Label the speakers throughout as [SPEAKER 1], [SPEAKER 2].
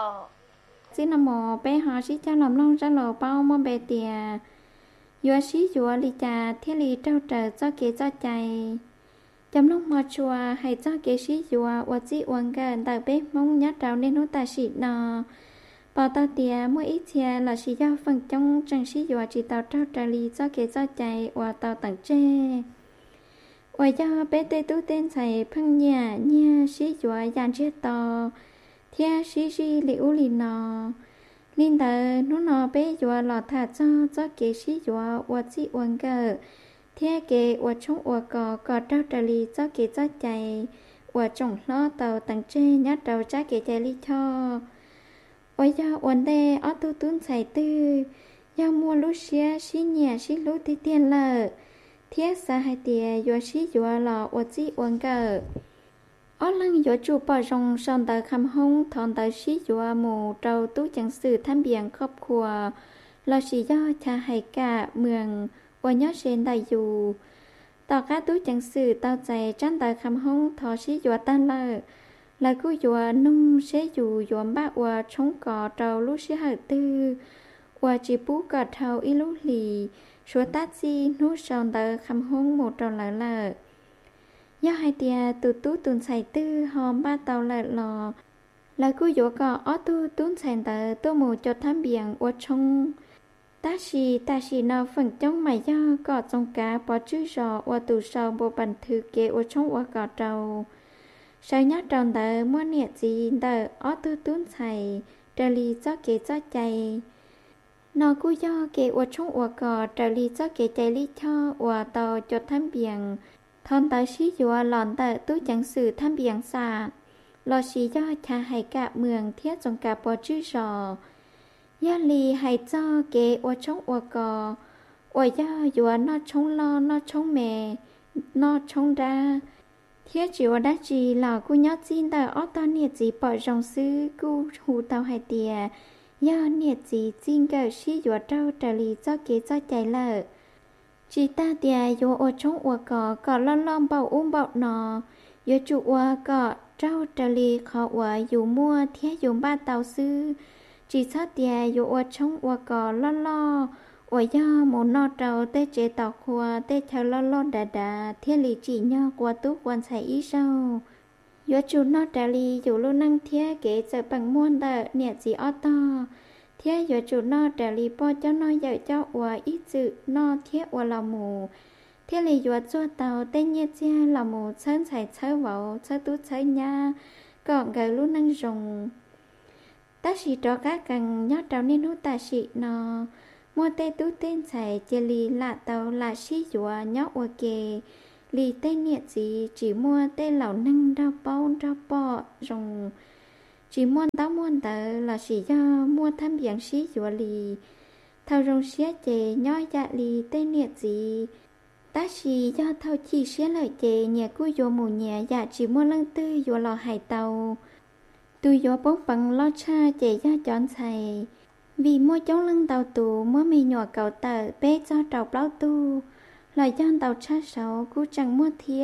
[SPEAKER 1] chỉ là mò bé họ chỉ cho làm long ra lò bao mò bé tiề vừa xí vừa lì trà thiết lì trâu trở cho kế cho chạy chấm lúc mò chùa hay cho kế xí vừa và chỉ uống gần tại bếp mong nhát trâu nên nó ta xịt nọ bảo tao tiề mỗi ít tiề là xí do phần trong trang xí vừa chỉ tao trâu trở lì cho kế cho chạy và tao tặng tre và do bé tê tú tên thầy phăng nhà nha xí vừa dàn chết to thia xí xí liu lì nọ linh tờ nó nọ bé vừa lọt thả cho kế xí vừa và chỉ uống gần thế kế và trong và có trao trả lý cho kế cho chạy và trong lo tàu tặng trên nhát đầu cha kế chạy lý cho và do vấn đề ở tu tuấn chạy tư do mua lúa xía xí nhẹ xí lúa tí tiền lợ thế xa hai tiền vừa xí vừa lọ và chỉ uống cờ ở lăng vừa chụp bỏ rong son tờ khăm hông thon tờ xí vừa mù trâu tú chẳng sự tham biện khóc khùa là xí do cha hay cả mường và nhớ sen đại dù tao cá túi chẳng sự tao chạy tránh tờ khăm hông thọ xí dùa tan lợ là cứ dùa nung xế dù dùa bác và chống cỏ trâu lúc xí hở tư và chỉ bú cỏ thầu y lúc lì số tát gì nút son tờ khăm hông một trâu lợ lợ do hai tia từ tú tuần chạy tư hòm ba tàu lợ lò là cứ dùa cỏ ó tu tuần chạy tờ tô mù cho tham biển và chống ta chỉ nào phần trong mày do có trong cá bỏ chữ rò và tủ sầu bộ bản thư kế ở trong và cỏ trầu sau nhát tròn tờ mua nhiệt gì tờ ó tư tuấn thầy trở lì cho kế cho chạy nó cứ do kế ở trong và cỏ trở lì cho kế chạy lì cho và tàu cho tham biển thon tờ xí dùa lòn tờ tú chẳng sự tham biển xa lo xí do cha hay cả mường thiết trong cá bỏ chữ rò gia lì hay cho kế ở trong ở cò ở gia dùa nó chống lo nó chống mẹ nó chống ra thiết chỉ ở đá chỉ là cô nhớ xin tờ ở tao nhiệt gì bỏ rong sư cô hù tao hay tiề gia nhiệt gì xin cờ xí dùa trâu trở lì cho kế cho chạy lợ chỉ ta tiề dùa ở trong ở cò lon bảo bảo nọ dùa chủ ở cò trâu trở lì khó ở dù mua thiết dùng ba tàu sư chỉ sát tiề dù ở trong ở cỏ lo ở do một nọ trâu tê chế tàu khoa tê theo lo đà thiên lý chỉ nhau qua tú quan sai ý sau dù chủ nọ trả lý dù luôn năng thiên kế giờ bằng muôn tờ nhẹ gì ở to thiên dù chủ nọ trả lý po cho nó dạy cho ở ít sự nọ thiên ở là mù thiên lý dù cho tàu tê nhẹ chia là mù chân sai chơi vào chơi tú chơi nha còn gầy luôn năng dùng ta chỉ cho các càng nhớ trâu nên hút ta chỉ nó mua tê tú tên chạy chỉ lì lạ tàu là xí dùa nhớ ở kề lì tên nhiệt gì chỉ mua tê lẩu nâng rau bò rồng chỉ mua táo mua tờ là chỉ do mua tham biển xí dùa lì thao rồng xía chè nhớ dạ lì tên nhiệt gì ta chỉ do thao chỉ xía lợi chè nhà cúi dùa mù nhà dạ chỉ mua lăng tư dùa lò hải tàu tôi gió bốc bằng lo cha chạy ra chọn thầy vì mua chống lưng tàu tù mua mì nhỏ cậu tờ bé cho trầu báo tu lời cho tàu cha sáu cú chẳng mua thia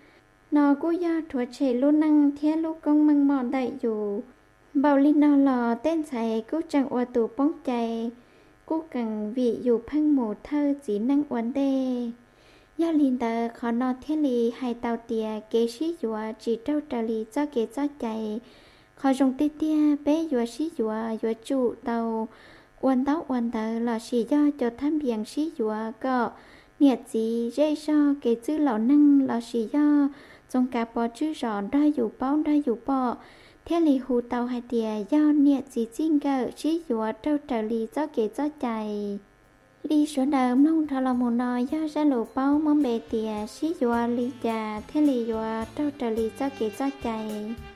[SPEAKER 1] nó cú do thua trẻ luôn năng thia lúc công măng mòn đại dù bảo linh nó lò tên thầy cú chẳng qua tù bóng chạy cú cần vị dù phăng mù thơ chỉ năng vấn đề do linh tờ khó nó thiên lì hay tàu tìa kế sĩ dùa chỉ trâu trả lì cho kế cho chạy khó dùng tê tia bé dùa xí dùa chủ tàu uốn tàu là xí do cho tham biển xí dùa có nhiệt gì dây so kể chữ lão năng là xí do trong cả bò chữ rõ đa dù bò thế lì hù tàu hai tia do nhiệt gì chinh cờ xí dùa trâu trở lì cho kể cho chạy đi số đờm nông thọ là một nồi do ra lù bao mong bề tia xí dùa lì trà thế lì dùa trâu trở lì cho kể cho chạy